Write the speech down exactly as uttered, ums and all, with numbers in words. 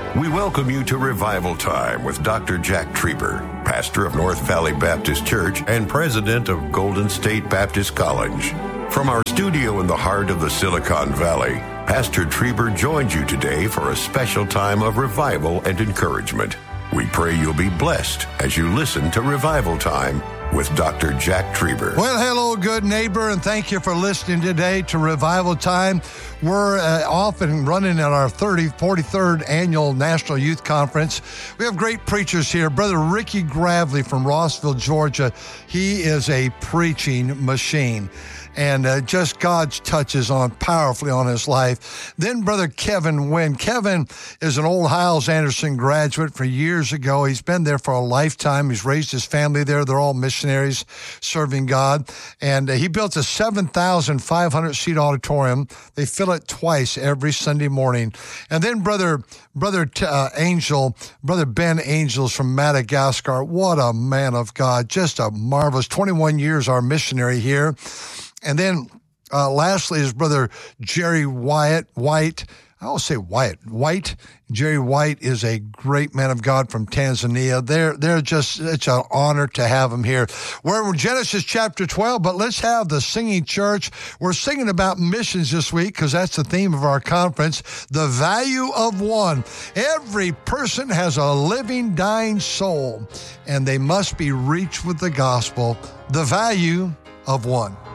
We welcome you to Revival Time with Doctor Jack Trieber, pastor of North Valley Baptist Church and president of Golden State Baptist College. From our studio in the heart of the Silicon Valley, Pastor Trieber joins you today for a special time of revival and encouragement. We pray you'll be blessed as you listen to Revival Time with Doctor Jack Trieber. Well, hello, good neighbor, and thank you for listening today to Revival Time. We're uh, off and running at our thirtieth, forty-third Annual National Youth Conference. We have great preachers here. Brother Ricky Gravely from Rossville, Georgia. He is a preaching machine. And uh, just God's touches on powerfully on his life. Then Brother Kevin Wynn. Kevin is an old Hyles-Anderson graduate for years ago. He's been there for a lifetime. He's raised his family there. They're all missionaries serving God. And uh, he built a seven thousand five hundred seat auditorium. They fill it twice every Sunday morning. And then Brother Brother uh, Angel, Brother Ben Angels from Madagascar. What a man of God. Just a marvelous twenty-one years our missionary here. And then uh, lastly is Brother Jerry Wyatt, White. I always say Wyatt, White. Jerry White is a great man of God from Tanzania. They're, they're just, it's an honor to have him here. We're in Genesis chapter twelve, but let's have the singing church. We're singing about missions this week because that's the theme of our conference, the value of one. Every person has a living, dying soul, and they must be reached with the gospel, the value of one.